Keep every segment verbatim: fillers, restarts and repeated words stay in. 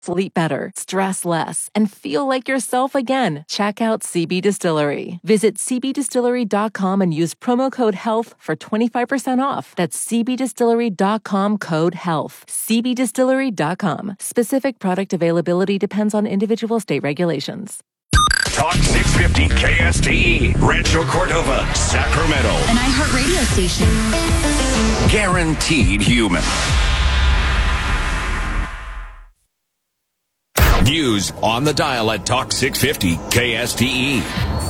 Sleep better, stress less, and feel like yourself again. Check out C B Distillery. Visit c b distillery dot com and use promo code HEALTH for twenty-five percent off. That's c b distillery dot com, code HEALTH. c b distillery dot com. Specific product availability depends on individual state regulations. Talk six fifty K S T E, Rancho Cordova, Sacramento. An iHeart radio station. Guaranteed human. News on the dial at Talk six fifty K S T E.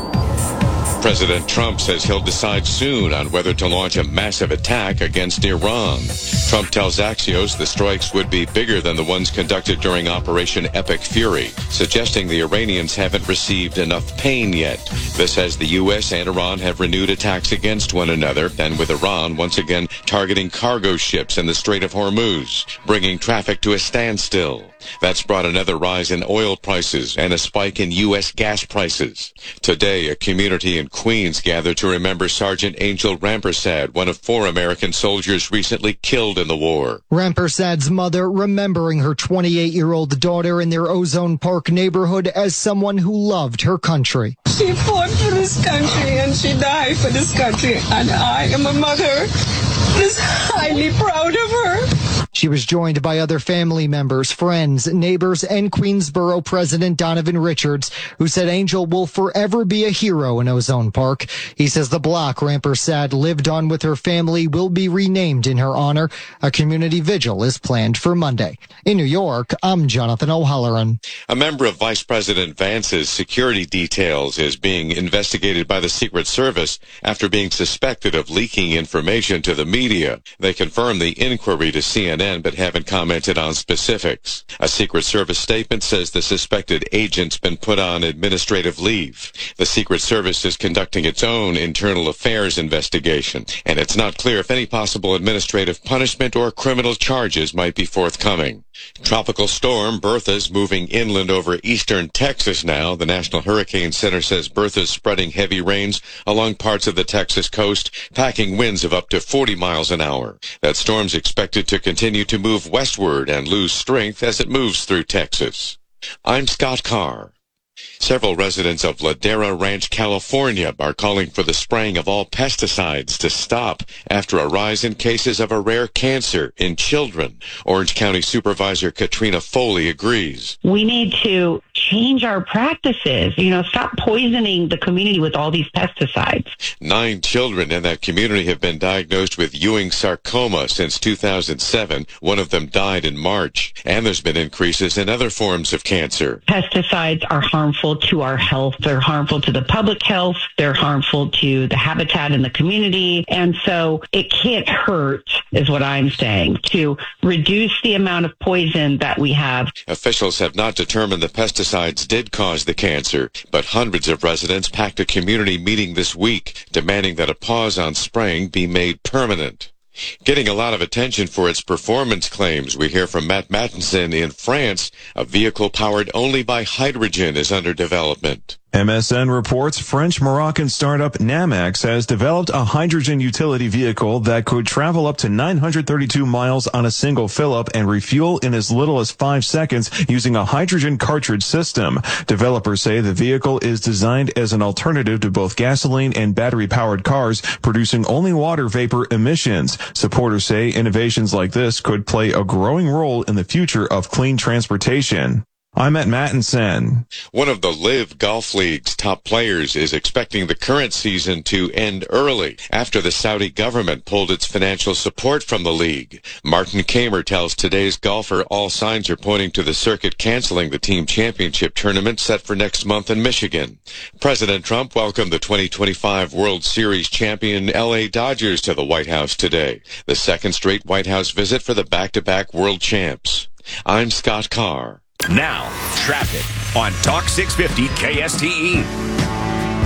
President Trump says he'll decide soon on whether to launch a massive attack against Iran. Trump tells Axios the strikes would be bigger than the ones conducted during Operation Epic Fury, suggesting the Iranians haven't received enough pain yet. This as the U S and Iran have renewed attacks against one another, and with Iran once again targeting cargo ships in the Strait of Hormuz, bringing traffic to a standstill. That's brought another rise in oil prices and a spike in U S gas prices. Today, a community in Queens gathered to remember Sergeant Angel Rampersad, one of four American soldiers recently killed in the war. Rampersad's mother remembering her twenty-eight-year-old daughter in their Ozone Park neighborhood as someone who loved her country. She fought for this country and she died for this country, and I am a mother just highly proud of her. She was joined by other family members, friends, neighbors, and Queensboro President Donovan Richards, who said Angel will forever be a hero in Ozone Park. He says the block Rampersad lived on with her family will be renamed in her honor. A community vigil is planned for Monday. In New York, I'm Jonathan O'Halloran. A member of Vice President Vance's security details is being investigated by the Secret Service after being suspected of leaking information to the media. They confirmed the inquiry to C N N, but haven't commented on specifics. A Secret Service statement says the suspected agent's been put on administrative leave. The Secret Service is conducting its own internal affairs investigation, and it's not clear if any possible administrative punishment or criminal charges might be forthcoming. Tropical storm Bertha is moving inland over eastern Texas now. The National Hurricane Center says Bertha is spreading heavy rains along parts of the Texas coast, packing winds of up to forty miles an hour. That storm's expected to continue to move westward and lose strength as it moves through Texas. I'm Scott Carr. Several residents of Ladera Ranch, California, are calling for the spraying of all pesticides to stop after a rise in cases of a rare cancer in children. Orange County Supervisor Katrina Foley agrees. We need to change our practices, you know, stop poisoning the community with all these pesticides. Nine children in that community have been diagnosed with Ewing sarcoma since two thousand seven. One of them died in March, and there's been increases in other forms of cancer. Pesticides are harmful to our health. They're harmful to the public health. They're harmful to the habitat in the community. And so it can't hurt, is what I'm saying, to reduce the amount of poison that we have. Officials have not determined the pesticides did cause the cancer, but hundreds of residents packed a community meeting this week, demanding that a pause on spraying be made permanent. Getting a lot of attention for its performance claims, we hear from Matt Mattinson in France. A vehicle powered only by hydrogen is under development. M S N reports French-Moroccan startup Namex has developed a hydrogen utility vehicle that could travel up to nine hundred thirty-two miles on a single fill-up and refuel in as little as five seconds using a hydrogen cartridge system. Developers say the vehicle is designed as an alternative to both gasoline and battery-powered cars, producing only water vapor emissions. Supporters say innovations like this could play a growing role in the future of clean transportation. I'm at Mattinson. One of the Live Golf League's top players is expecting the current season to end early after the Saudi government pulled its financial support from the league. Martin Kamer tells Today's Golfer all signs are pointing to the circuit canceling the team championship tournament set for next month in Michigan. President Trump welcomed the twenty twenty-five World Series champion L A Dodgers to the White House today, the second straight White House visit for the back-to-back world champs. I'm Scott Carr. Now, traffic on Talk six fifty K S T E.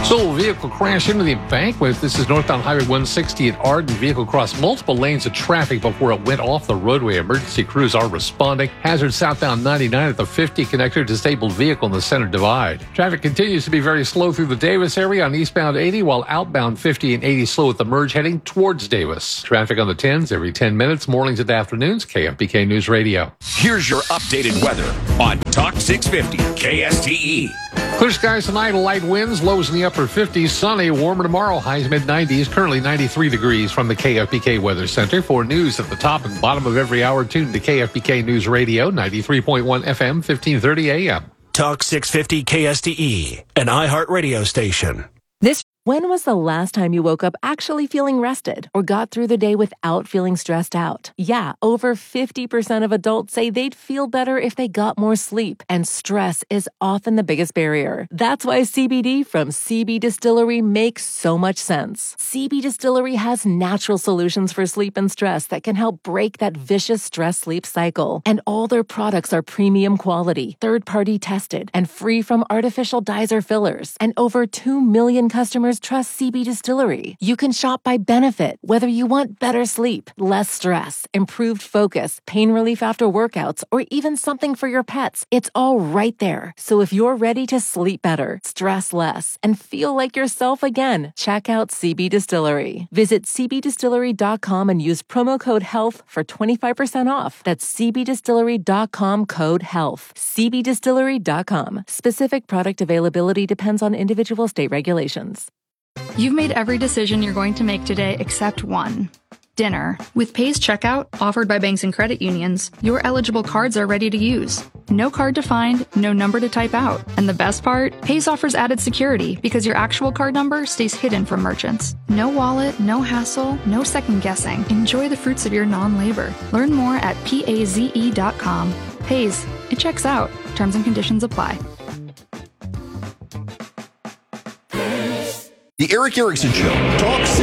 So, a vehicle crashed into the embankment. This is northbound Highway one sixty at Arden. Vehicle crossed multiple lanes of traffic before it went off the roadway. Emergency crews are responding. Hazard southbound ninety-nine at the fifty connector. Disabled vehicle in the center divide. Traffic continues to be very slow through the Davis area on eastbound eighty, while outbound fifty and eighty slow at the merge heading towards Davis. Traffic on the tens every ten minutes, mornings and afternoons. K F B K News Radio. Here's your updated weather on Talk six fifty K S T E. Clear skies tonight, light winds, lows in the upper fifties, sunny, warmer tomorrow, highs mid nineties, currently ninety-three degrees from the K F B K Weather Center. For news at the top and bottom of every hour, tune to K F B K News Radio, ninety-three point one F M, fifteen thirty A M. Talk six fifty K S T E, an iHeart radio station. This When was the last time you woke up actually feeling rested or got through the day without feeling stressed out? Yeah, over fifty percent of adults say they'd feel better if they got more sleep, and stress is often the biggest barrier. That's why C B D from C B Distillery makes so much sense. C B Distillery has natural solutions for sleep and stress that can help break that vicious stress-sleep cycle. And all their products are premium quality, third-party tested, and free from artificial dyes or fillers. And over two million customers trust C B Distillery. You can shop by benefit, whether you want better sleep, less stress, improved focus, pain relief after workouts, or even something for your pets. It's all right there. So if you're ready to sleep better, stress less, and feel like yourself again, check out C B Distillery. Visit C B distillery dot com and use promo code HEALTH for twenty-five percent off. That's C B distillery dot com code HEALTH. C B distillery dot com. Specific product availability depends on individual state regulations. You've made every decision you're going to make today except one. Dinner. With Pays Checkout, offered by banks and credit unions, your eligible cards are ready to use. No card to find, no number to type out. And the best part? Pays offers added security because your actual card number stays hidden from merchants. No wallet, no hassle, no second guessing. Enjoy the fruits of your non-labor. Learn more at paze dot com. Pays. It checks out. Terms and conditions apply. The Eric Erickson Show. Talk